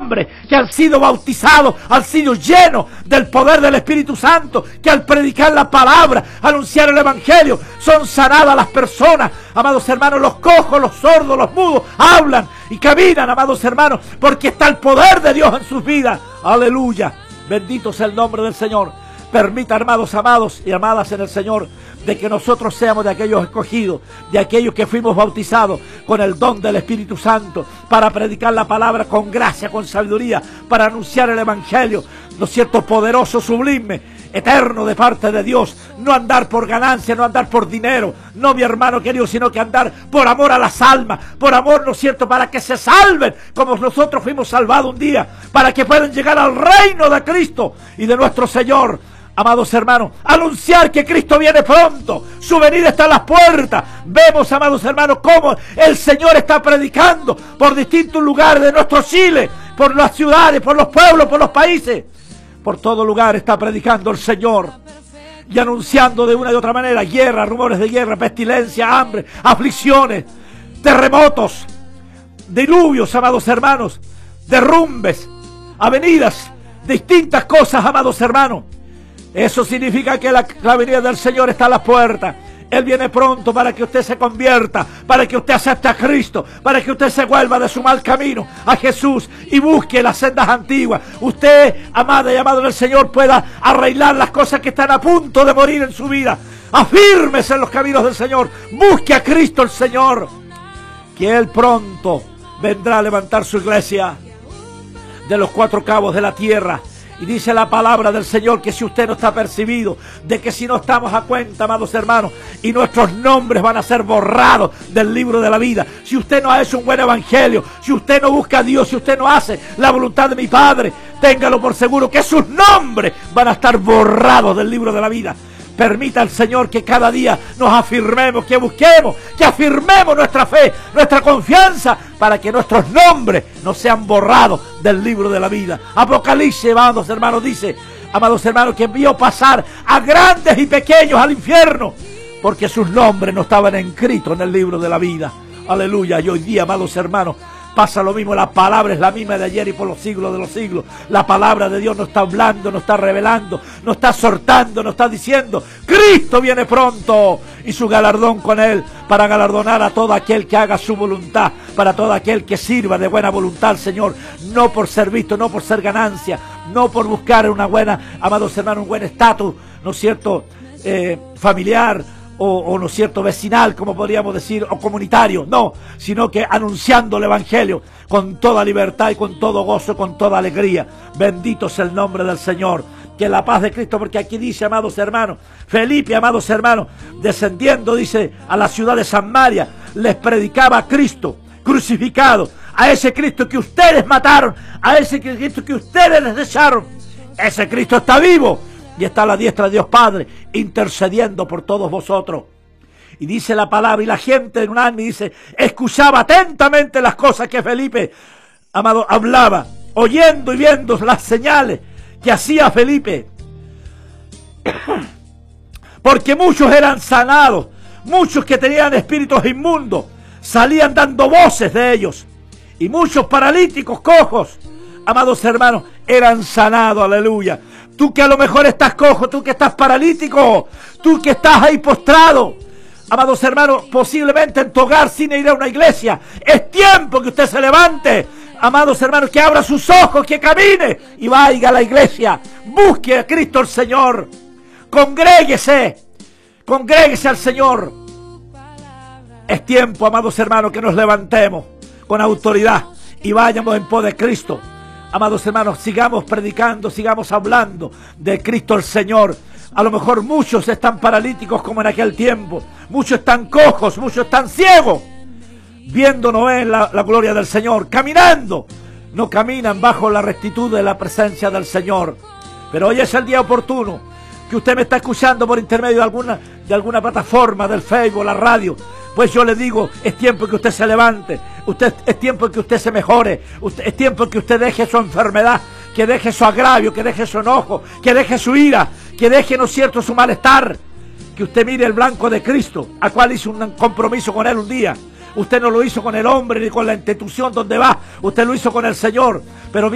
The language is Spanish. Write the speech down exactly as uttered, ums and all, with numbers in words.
hombres que han sido bautizados, han sido llenos del poder del Espíritu Santo, que al predicar la palabra, anunciar el Evangelio, son sanadas las personas. Amados hermanos, los cojos, los sordos, los mudos, hablan y caminan, amados hermanos, porque está el poder de Dios en sus vidas. Aleluya. Bendito sea el nombre del Señor. Permita, hermanos, amados y amadas en el Señor, de que nosotros seamos de aquellos escogidos, de aquellos que fuimos bautizados con el don del Espíritu Santo, para predicar la palabra con gracia, con sabiduría, para anunciar el Evangelio, ¿no es cierto?, poderoso, sublime, eterno de parte de Dios. No andar por ganancia, no andar por dinero, no, mi hermano querido, sino que andar por amor a las almas, por amor, ¿no es cierto?, para que se salven como nosotros fuimos salvados un día, para que puedan llegar al reino de Cristo y de nuestro Señor. Amados hermanos, anunciar que Cristo viene pronto, su venida está a las puertas. Vemos, amados hermanos, cómo el Señor está predicando por distintos lugares de nuestro Chile, por las ciudades, por los pueblos, por los países. Por todo lugar está predicando el Señor y anunciando de una y otra manera guerra, rumores de guerra, pestilencia, hambre, aflicciones, terremotos, diluvios, amados hermanos, derrumbes, avenidas, distintas cosas, amados hermanos. Eso significa que la, la venida del Señor está a las puertas. Él viene pronto para que usted se convierta, para que usted acepte a Cristo, para que usted se vuelva de su mal camino a Jesús y busque las sendas antiguas. Usted, amada y amado del Señor, pueda arreglar las cosas que están a punto de morir en su vida. Afírmese en los caminos del Señor. Busque a Cristo el Señor, que Él pronto vendrá a levantar su iglesia de los cuatro cabos de la tierra. Y dice la palabra del Señor que si usted no está percibido, de que si no estamos a cuenta, amados hermanos, y nuestros nombres van a ser borrados del libro de la vida, si usted no ha hecho un buen evangelio, si usted no busca a Dios, si usted no hace la voluntad de mi Padre, téngalo por seguro que sus nombres van a estar borrados del libro de la vida. Permita al Señor que cada día nos afirmemos, que busquemos, que afirmemos nuestra fe, nuestra confianza, para que nuestros nombres no sean borrados del libro de la vida. Apocalipsis, amados hermanos, dice, amados hermanos, que envió pasar a grandes y pequeños al infierno, porque sus nombres no estaban escritos en el libro de la vida. Aleluya. Y hoy día, amados hermanos, pasa lo mismo. La palabra es la misma de ayer y por los siglos de los siglos. La palabra de Dios nos está hablando, nos está revelando, nos está exhortando, nos está diciendo: Cristo viene pronto y su galardón con Él, para galardonar a todo aquel que haga su voluntad, para todo aquel que sirva de buena voluntad al Señor, no por ser visto, no por ser ganancia, no por buscar una buena, amados hermanos, un buen estatus, ¿no es cierto?, eh, familiar, O, o no es cierto, vecinal, como podríamos decir, o comunitario, no, sino que anunciando el Evangelio con toda libertad y con todo gozo, con toda alegría. Bendito sea el nombre del Señor. Que la paz de Cristo, porque aquí dice, amados hermanos, Felipe, amados hermanos, descendiendo, dice, a la ciudad de Samaria, les predicaba a Cristo crucificado, a ese Cristo que ustedes mataron, a ese Cristo que ustedes desecharon. Ese Cristo está vivo y está a la diestra de Dios Padre, intercediendo por todos vosotros. Y dice la palabra, y la gente en un alma dice, escuchaba atentamente las cosas que Felipe, amado, hablaba, oyendo y viendo las señales que hacía Felipe. Porque muchos eran sanados, muchos que tenían espíritus inmundos, salían dando voces de ellos. Y muchos paralíticos, cojos, amados hermanos, eran sanados, aleluya. Tú que a lo mejor estás cojo, tú que estás paralítico, tú que estás ahí postrado, amados hermanos, posiblemente en tu hogar sin ir a una iglesia, es tiempo que usted se levante, amados hermanos, que abra sus ojos, que camine y vaya a la iglesia, busque a Cristo el Señor, congréguese, congréguese al Señor. Es tiempo, amados hermanos, que nos levantemos con autoridad y vayamos en pos de Cristo. Amados hermanos, sigamos predicando, sigamos hablando de Cristo el Señor. A lo mejor muchos están paralíticos como en aquel tiempo, muchos están cojos, muchos están ciegos, viendo no ven la, la gloria del Señor, caminando, no caminan bajo la rectitud de la presencia del Señor. Pero hoy es el día oportuno, que usted me está escuchando por intermedio de alguna, de alguna plataforma, del Facebook, la radio. Pues yo le digo, es tiempo que usted se levante, usted, es tiempo que usted se mejore, usted, es tiempo que usted deje su enfermedad, que deje su agravio, que deje su enojo, que deje su ira, que deje, ¿no es cierto?, su malestar, que usted mire el blanco de Cristo, al cual hizo un compromiso con Él un día. Usted no lo hizo con el hombre ni con la institución donde va, usted lo hizo con el Señor, pero